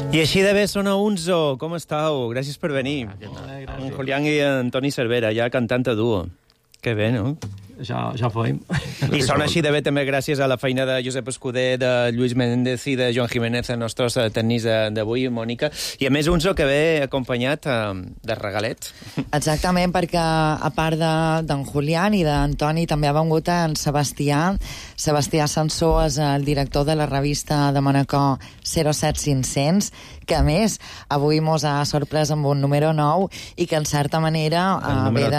I així de bé sona Unzo. Com estàu? Gràcies per venir. En Julián i en Toni Cervera, ja cantant a duo. Que bé, no? Ja fem. I sona així de bé també gràcies a la feina de Josep Escudé, de Lluís Méndez i de Joan Jiménez, els nostres tècnics d'avui, Mònica. I a més Unzo que ve acompanyat de regalet. Exactament, perquè a part d'en Julián i d'Antoni també ha vengut en Sebastià. Sebastià Sansó és el director de la revista de Manacor 07500, que a més avui mos ha sorprès amb un número 9 i que en certa manera ve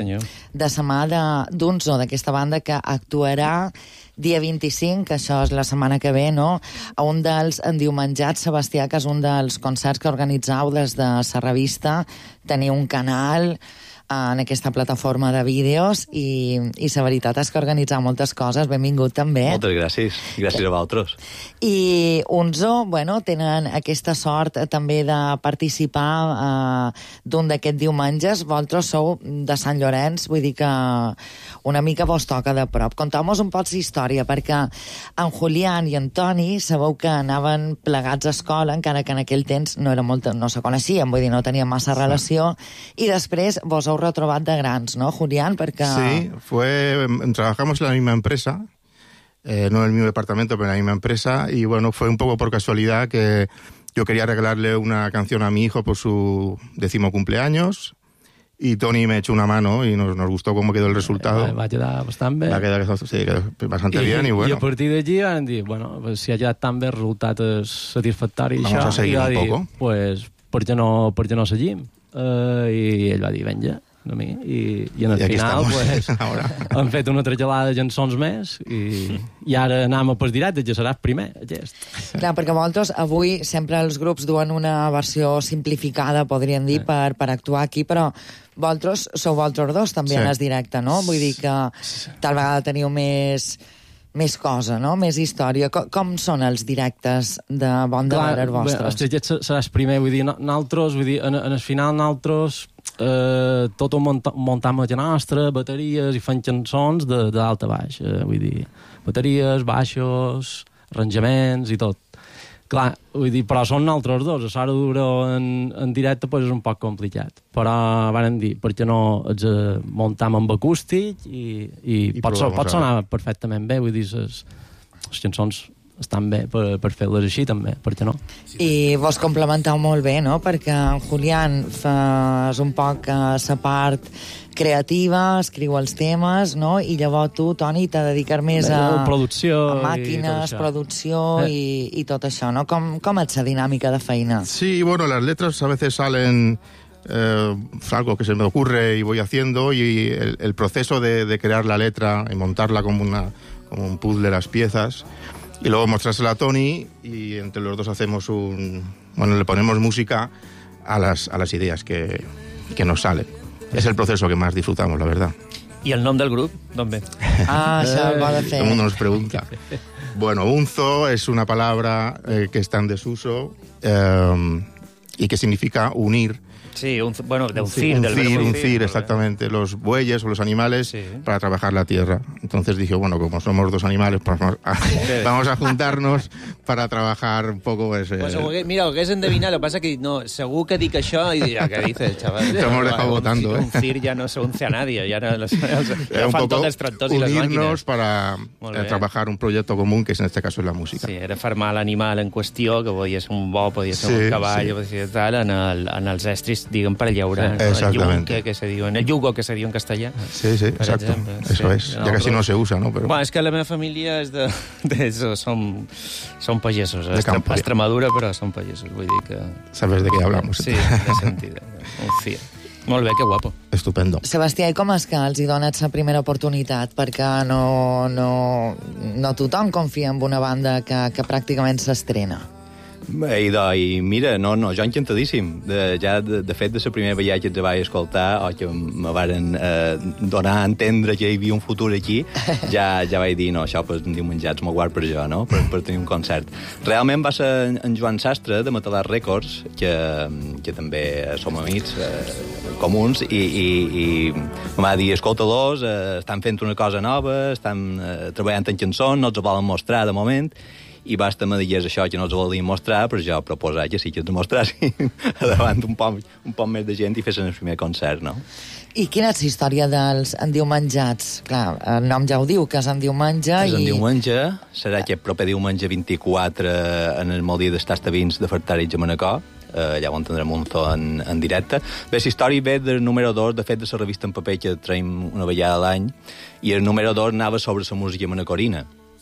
de sa mà d'Unzo, d'aquesta banda que actuarà dia 25, que això és la setmana que ve, no? A un dels endiumenjats, Sebastià, que és un dels concerts que organitzau des de sa revista. Teniu un canal en aquesta plataforma de vídeos i la veritat és que organitzar moltes coses. Benvingut també. Moltes gràcies. Gràcies a vosaltres. I Unzo, bueno, tenen aquesta sort també de participar d'un d'aquests diumenges. Vosaltres sou de Sant Llorenç, vull dir que una mica vos toca de prop. Contau-nos un poc d'història, perquè en Julián i en Toni sabeu que anaven plegats a escola, encara que en aquell temps no se coneixien, vull dir, no tenien massa relació, i després vos heu retrobat de grans, ¿no, Julián? Porque... Sí, trabajamos en la misma empresa, no en el mismo departamento, pero en la misma empresa, y bueno, fue un poco por casualidad que yo quería regalarle una canción a mi hijo por su 10º cumpleaños, y Toni me echó una mano y nos gustó cómo quedó el resultado. Va quedar bastant bé. Quedó bastante bien y bueno. I a partir d'allí van dir, bueno, pues, si ha quedat tan bé, el resultat és satisfactori. Vamos a seguir un poco. Pues, per què no seguim? I ell va dir, venja, a mi. I en el final pues, hem fet una traslladada de cançons més i ara anem a pas directe, ja seràs primer, aquest. Clar, perquè vosaltres avui sempre els grups duen una versió simplificada, podríem dir, per actuar aquí, però vosaltres sou vosaltres dos també en el directe, no? Vull dir que tal vegada teniu més cosa, no? Més història. Com són els directes de Bon de Veres vostres? Aquest seràs primer, vull dir, nosaltres, en el final nosaltres tot ho muntam a la nostra, bateries i fem cançons d'alt a baix, vull dir, bateries, baixos, arranjaments i tot. Clar, vull dir, però són nosaltres dos, a l'hora d'hora en directe pues és un poc complicat, però vàrem dir, per què no els muntam amb acústic i pot sonar perfectament bé, vull dir, les cançons estan bé per fer-les així també, per què no? I vos complementeu molt bé, no? Perquè en Julián fas un poc la part creativa, escriu els temes, no? I llavors tu, Toni, te dediques més a producció, a màquines, producció i tot això, no? Com és la dinàmica de feina? Sí, bueno, las letras a veces salen algo que se me ocurre y voy haciendo, y el proceso de crear la letra y montarla como un puzzle, las piezas, y luego mostrársela a Toni, y entre los dos hacemos le ponemos música a las ideas que nos salen. Es el proceso que más disfrutamos, la verdad. ¿Y el nombre del grupo? ¿Dónde? Això ho va de fer. Todo el mundo nos pregunta. Bueno, Unzo es una palabra que está en desuso y que significa unir. Sí, de uncir, exactamente, los bueyes o los animales para trabajar la tierra. Entonces dije, bueno, como somos dos animales, pues vamos a juntarnos para trabajar un poco ese... Pues, mira, ho hagués endevinat, el que passa que no, segur que dic això i dirà, què dices, chaval? Te hemos dejado votando, Uncir ya no se unce a nadie, ya fan tots els tractors i les màquines. Unirnos para trabajar un proyecto común, que en este caso es la música. Sí, era farmar l'animal en qüestió, que podia ser un bo, podia ser un cavall, podia ser tal, en els estris, diguem, per llaurar. Exactamente. El yugo, que se diu en castellà. Sí, exacto. Ejemplo. Eso es. Ya casi no se usa, ¿no? Pero... Bueno, és que la meva família és són pagesos. Extremadura, però són pagesos. Vull dir que... Sabes de què hablamos. Sí, de sentit. Molt bé, que guapo. Estupendo. Sebastià, i com és que els hi dones la primera oportunitat? Perquè no tothom confia en una banda que pràcticament s'estrena. I mira, jo encantadíssim. De fet, de la primera vegada que els vaig escoltar, o que me varen donar a entendre que hi havia un futur aquí, ja vaig dir, no, això pues, diumenjats m'ho guard per jo, no? Per tenir un concert. Realment va ser en Joan Sastre, de Matalar Records, que també som amics comuns, i em va dir, escolta-los, estan fent una cosa nova, estan treballant en cançons, no els ho volen mostrar de moment, i basta me digués això que no els volia mostrar, però jo proposar que sí que els mostrassin davant un poc més de gent i fessin el primer concert, no? I quina és la història dels endiumenjats? Clar, el nom ja ho diu, que és endiumenge És i... endiumenge, serà aquest proper diumenge 24 en el Molí d'Estasta Vins de Fartàrits a Manacor, allà ho entendrem un to en directe. Bé, la història ve del número 2, de fet, de la revista en paper que traiem una vegada a l'any, i el número 2 anava sobre la música manacorina,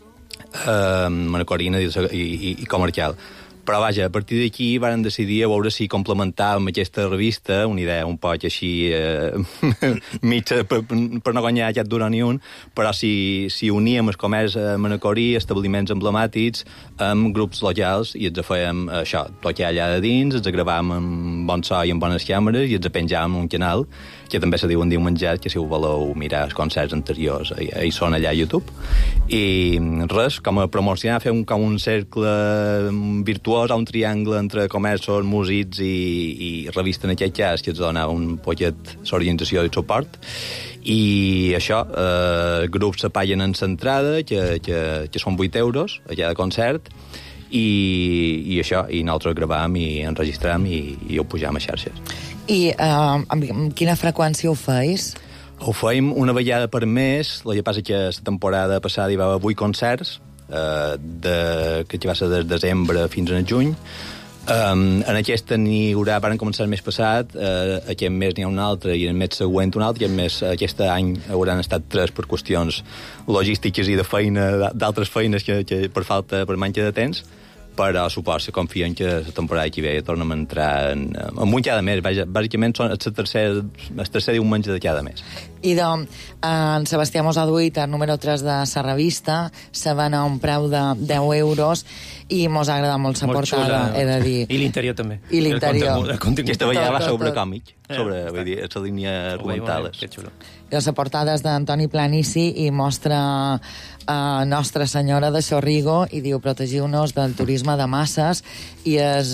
i comercial. Però, vaja, a partir d'aquí varen decidir a veure si complementàvem aquesta revista, una idea un poc així mitja, per no guanyar aquest duro ni un, però si uníem el comerç manacorí, establiments emblemàtics, amb grups locals, i ens fèiem això, tocar allà de dins, ens gravàvem amb bon so i amb bones càmeres, i ens penjàvem en un canal, que també se diu Endiumenjat, que si ho voleu mirar els concerts anteriors, hi són allà a YouTube. I res, com a promocionar, fer com un cercle virtuós, un triangle entre comerços, músics i revista en aquest cas, que ens donava un poquet l'organització i suport. I això, grups se paguen en l'entrada, que són 8 euros a cada concert, i això, i nosaltres gravam i enregistram i ho pujam a xarxes. I amb quina freqüència ho feis? Ho fèiem una vegada per mes, el que passa que la temporada passada hi va haver 8 concerts, que va ser des de desembre fins a juny. En aquesta n'hi haurà, van començar el mes passat, aquest mes n'hi ha un altre i el mes següent un altre, i aquest any hauran estat 3 per qüestions logístiques i de feina, d'altres feines que per manca de temps, però suposo que confien que la temporada que ve tornem a entrar en un cada mes. Bàsicament són el tercer diumenge de cada mes. I doncs, en Sebastià mos ha duit el número 3 de la revista, se van a un preu de 10 euros, i mos ha agradat molt la portada, he de dir. I l'interior també. I l'interior. Aquesta vegada va sobre còmic, sobre la línia argumental. Que xulo. La portada és d'Antoni Planici i mostra Nostra Senyora de Xorrigo i diu protegiu-nos del turisme de masses, i és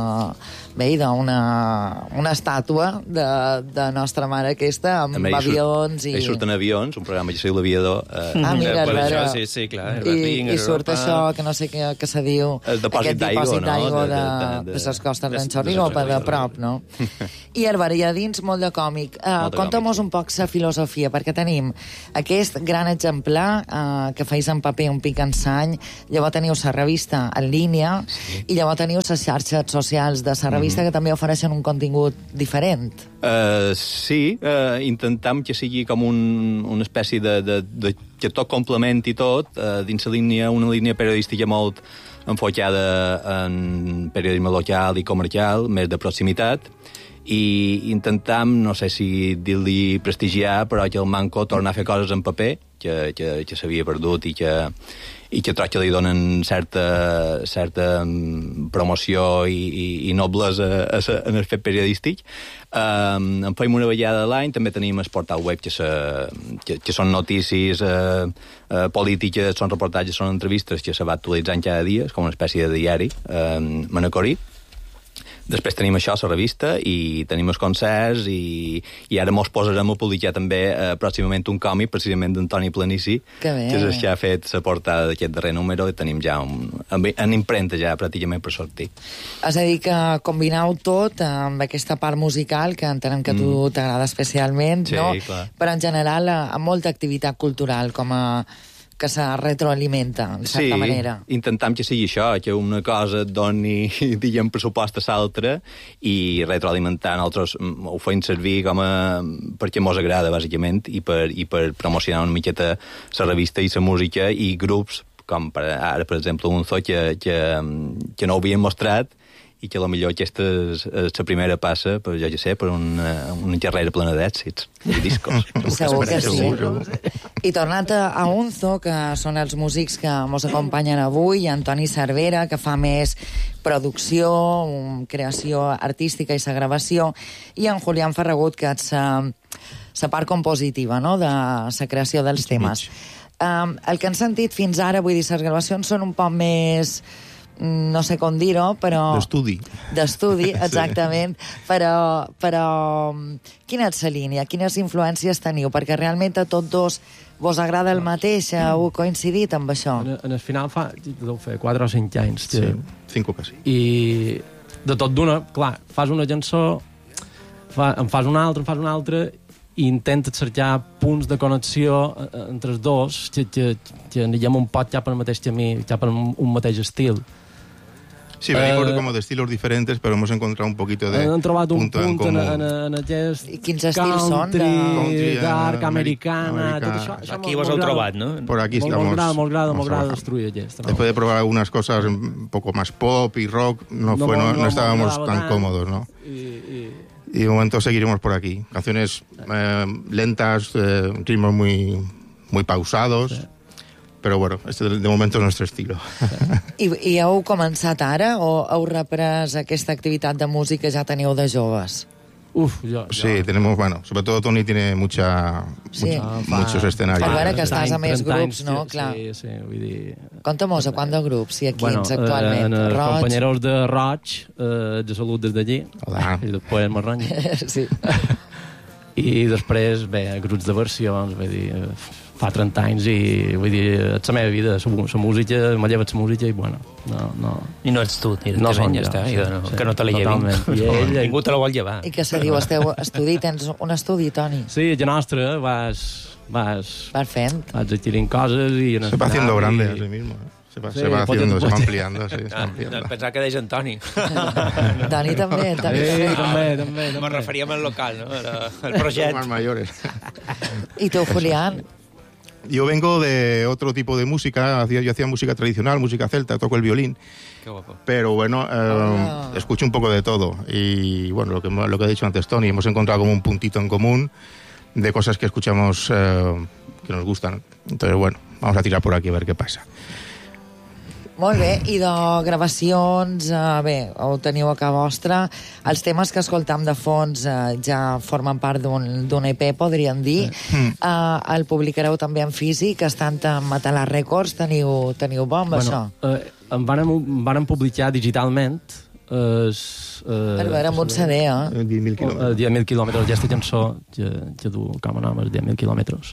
una estàtua de Nostra Mare aquesta, amb avions i... Hi surten avions, un programa que es diu L'Aviador. Mira, sí, clar. I surt això, que no sé què se diu... El dipòsit d'aigua, de les costes d'en Xorrigo, de prop, no? I el bar, a dins, molt de còmic. Conta'm-nos un poc la filosofia, perquè tenim aquest gran exemplar que feis en paper, un pic en sany, llavors teniu la revista en línia, i llavors teniu les xarxes socials de la revista que també ofereixen un contingut diferent. Sí, intentam que sigui com una espècie de que tot complementi tot, dins una línia periodística molt enfocada en periodisme local i comercial, més de proximitat, i intentam, no sé si dir-li prestigiar, però que el Manco torna a fer coses en paper, que s'havia perdut i que troc que li donen certa promoció i noblesa en el fet periodístic. En fem una vegada a l'any, també tenim el portal web que són notícies polítiques, són reportatges, són entrevistes que se va actualitzant cada dia, és com una espècie de diari manacorí. Després tenim això, la revista, i tenim els concerts, i ara mos posarem a publicar també pròximament un còmic, precisament d'Antoni Planici, que és el que ha fet la portada d'aquest darrer número, i tenim ja en impremta ja pràcticament per sortir. És a dir, que combineu tot amb aquesta part musical, que entenem que a tu t'agrada especialment, sí, no? Clar. Però en general amb molta activitat cultural, com a que se retroalimenta, en certa manera. Sí, intentam que sigui això, que una cosa et doni, diguem, pressupost a l'altra, i retroalimentar. Nosaltres ho fem servir perquè mos agrada, bàsicament, i per promocionar una miqueta la revista i la música, i grups, com ara, per exemple, un zoo que no ho havien mostrat, i que potser aquesta és la primera passa, per, jo ja sé, per una carrera plena d'èxits i discos. Segur que sí. I tornant a Unzo, que són els músics que ens acompanyen avui, Antoni Cervera, que fa més producció, creació artística i la gravació, i en Julián Ferragut, que és la part compositiva, no?, de la creació dels temes. El que han sentit fins ara, vull dir, les gravacions són un poc més no sé com dir-ho, però... D'estudi, exactament. Però quina és la línia? Quines influències teniu? Perquè realment a tots dos vos agrada el mateix? Heu coincidit amb això? En el final deu fer 4 o 5 anys. Sí, 5 quasi. I de tot d'una, clar, fas una cançó, en fas una altra, i intentes cercar punts de connexió entre els dos, que anem un pot ja per el mateix camí, ja per un mateix estil. Sí, venimos como de estilos diferentes, pero hemos encontrado un poquito de han trobat un punto en punt común. en aquest I quins estils són? country, dark, americana, tot això. Aquí vos heu trobat, no? Por aquí estamos. M'agrada destruir aquest. Después de probar algunas cosas un poco más pop y rock, no estábamos tan cómodos, ¿no? Y de momento seguiremos por aquí. Canciones lentas, ritmos muy pausados. Sí. Però, bueno, este de momento és nuestro estilo. I heu començat ara o heu reprès aquesta activitat de música ja teniu de joves? Sí, tenemos, bueno, sobre todo Toni tiene muchos escenarios. A veure que estàs a més grups, no? Clar. Sí, vull dir... Conta'm a quant de grups i a quins actualment? Compañeros de Roig, de salut des d'allí. Hola. I després Marranya. Sí. I després, bé, grups de versions, vull dir... Fa 30 anys i, vull dir, és la meva vida, la música, m'ha llevat la música i, bueno, no... I no ets tu, no som jo, que no te la llevin. Ningú te la vol llevar. I què se diu, estudi, tens un estudi, Toni? Sí, a nostra vas fent. Vas adquirint coses i... Se va haciendo grande a sí mismo, Se va ampliando, sí. Pensava que deies Antoni. Toni també. També. Me referíem al local, no? Al projecte. Más mayores. I tu, Julián? Yo vengo de otro tipo de música, yo hacía música tradicional, música celta, toco el violín. Qué guapo. Pero bueno, escucho un poco de todo. Y bueno, lo que ha dicho antes Toni, hemos encontrado como un puntito en común de cosas que escuchamos que nos gustan. Entonces, bueno, vamos a tirar por aquí a ver qué pasa. Molt bé, i de gravacions, bé, ho teniu a casa vostra. Els temes que escoltam de fons ja formen part d'un EP, podríem dir. El publicareu també en físic, estant a Matalà Records, teniu bon amb això? En vàrem publicar digitalment per veure, amb un CD, 10.000 quilòmetres. 10.000 quilòmetres. Aquesta cançó que du com a nom és 10.000 quilòmetres.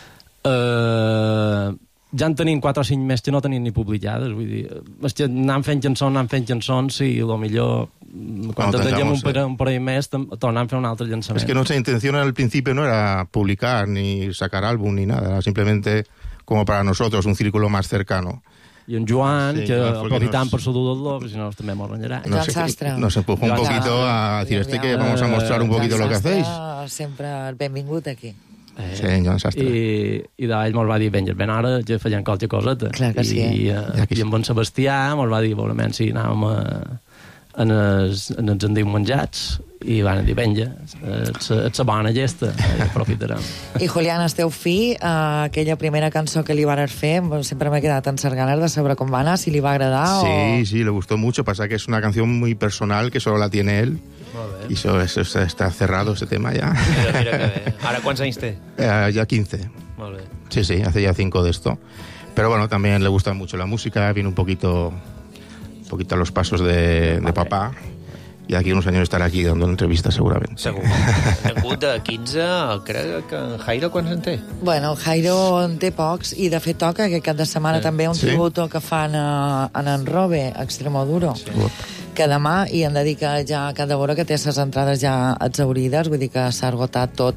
Ja en tenim 4 o 5 més que no tenim ni publicades, vull dir, és que anant fent cançons i a lo millor quan teníem un parell més tornem a fer un altre llançament. Es que nuestra intención al principio no era publicar ni sacar álbum ni nada, era simplemente como para nosotros un círculo más cercano. Y en Joan, que aprofitant per saludar los, si no també m'ho renyarà. Joan Sastre. Nos empujó un poquito a decir que vamos a mostrar un poquito lo que hacéis. Sempre benvingut aquí. Sí, Joan Sastre. I d'ell mos va dir, ben ara, ja feien qualque coseta. Clar que sí. I amb en Sebastià mos va dir, volament, si anàvem en els endiumenjats, i van dir, venja, ets la bona gesta, i aprofitarem. I Julián, esteu fi, aquella primera cançó que li vares fer, sempre m'he quedat en ser ganes de saber com va anar, si li va agradar Sí, le gustó mucho, pasa que es una canción muy personal, que solo la tiene él. Y eso está cerrado, ese tema ya. Mira que bé. Ara quants anys té? Ya 15. Molt bé. Sí, hace ya 5 de esto. Pero bueno, también le gusta mucho la música, viene un poquito a los pasos de papá. I d'aquí uns anys estarà aquí dando entrevistas, segurament. Segur. Tengut de 15, crec que en Jairo quants en té? Bueno, Jairo en té pocs, i de fet toca aquest cap de setmana també un tributo que fan en Robe, a Extremoduro. Sí. Que demà, i hem de dir que ja cada hora que té les entrades ja exhaurides, vull dir que s'ha esgotat tot.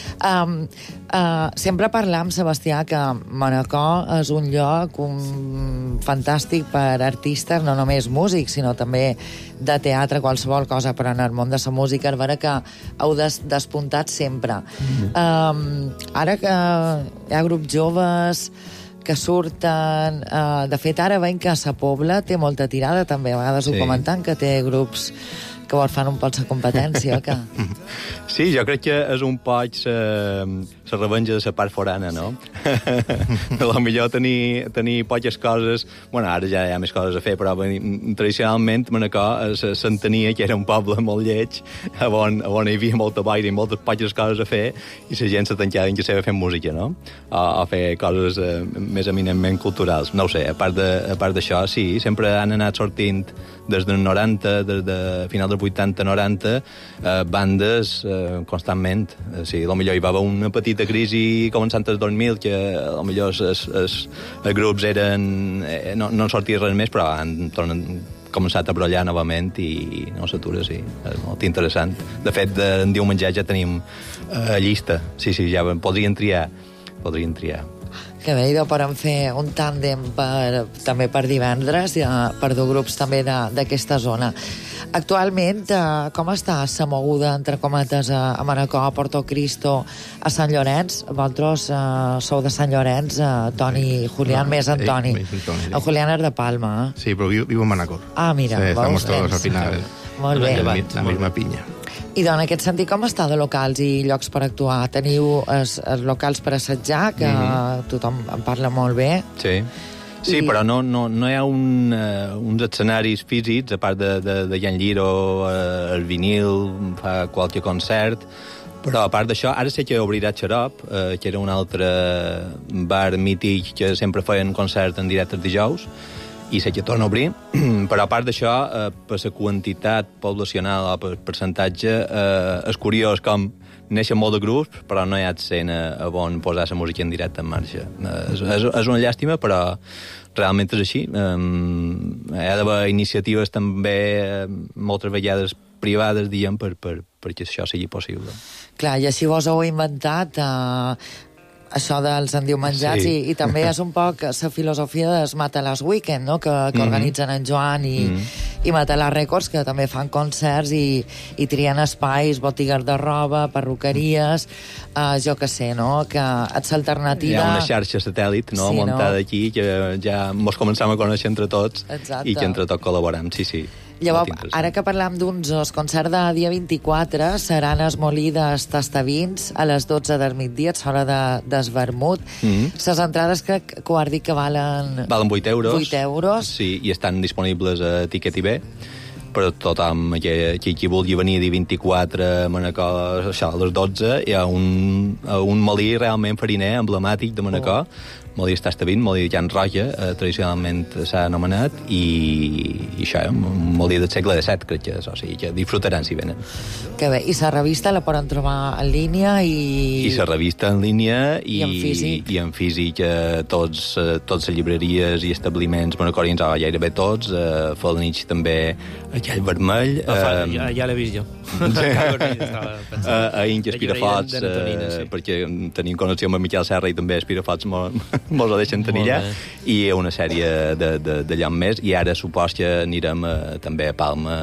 Sempre parlam, Sebastià, que Manacor és un lloc fantàstic per artistes, no només músics, sinó també de teatre, qualsevol cosa, però en el món de la música, és vera que heu despuntat sempre. Ara que hi ha grups joves que surten... de fet, ara veiem que a Sa Pobla té molta tirada, també. A vegades ho comentant, que té grups que vols fan un poc de competència, que... Sí, jo crec que és un poc la revenja de la part forana, no? A millor tenir poques coses... Bueno, ara ja hi ha més coses a fer, però tradicionalment Manacor s'entenia que era un poble molt lleig, on hi havia molta boira i moltes poques coses a fer, i la gent se tancava en casa fent música, no? O fer coses més eminentment culturals. No ho sé, a part d'això, sí, sempre han anat sortint des dels 90, des de final dels 80-90, bandes constantment. Sí, potser hi va haver una petita crisi començant el 2000, que potser els grups no sortia res més, però han començat a brollar novament i no s'atura, sí. És molt interessant. De fet, en diumenge ja tenim llista. Sí, ja podrien triar. Que bé, i podem fer un tàndem també per divendres, per dur grups també d'aquesta zona. Actualment, com està la moguda, entre cometes, a Manacor, a Porto Cristo, a Sant Llorenç? Vosaltres sou de Sant Llorenç, Toni i Julián, més Antoni. El Julián és de Palma. Sí, però vivo en Manacor. Ah, mira. Sí, estamos todos al final. Molt bé. La misma pinya. I en aquest sentit, com està de locals i llocs per actuar? Teniu els locals per assetjar, que tothom en parla molt bé. Sí, però no hi ha uns escenaris físics, a part de Jan Lliro, el vinil, fa qualque concert, però a part d'això, ara sé que obrirà Xarop, que era un altre bar mític que sempre feien concert en directe els dijous, i sé que torna a obrir, però a part d'això, per la quantitat poblacional o per percentatge, és curiós com neixen molt de grups, però no hi ha escena on posar la música en directe en marxa. És una llàstima, però realment és així. Hi ha d'haver iniciatives també moltes vegades privades, diguem, perquè això sigui possible. Clar, i així vos heu inventat això dels endiumenjats, i també és un poc la filosofia dels Matalàs Weekend, no? que organitzen en Joan i Matalàs Records, que també fan concerts i trien espais, botigues de roba, perruqueries, jo que sé, no? Que és l'alternativa... Hi ha una xarxa satèl·lit, no? Muntada aquí, que ja ens començam a conèixer entre tots. Exacte. I que entre tots col·laboram, sí. Llavors, ara que parlam d'uns, el concert de dia 24 seran es Molides Tastavins a les 12 del migdia, és hora del vermut. Les entrades crec que ho has dit que valen... Valen 8 euros. 8 euros. Sí, i estan disponibles a Ticket IB. Però tothom qui vulgui venir a dir 24 a Manacor, això, a les 12, hi ha un molí realment fariner emblemàtic de Manacor, molí Tastavins, molí Jan Roja, tradicionalment s'ha anomenat, i això, un molí del segle XVII, crec que és, o sigui, que disfrutaran si venen. Que bé, i la revista la poden trobar en línia i... I la revista en línia i en físic. I en físic tots les llibreries i establiments manacorians, gairebé tots, Felanitx també, aquell vermell... Ja l'he vist jo. A Inc Espirafots, perquè tenim connexió amb Miquel Serra i també Espirafots mos ho deixen tenir allà, i una sèrie de llocs més, i ara supos que anirem també a Palma